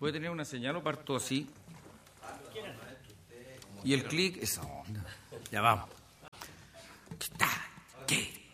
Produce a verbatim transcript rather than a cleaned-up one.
¿Puede tener una señal o parto así? Y el clic, esa onda. Ya vamos. ¿Qué está? ¿Qué?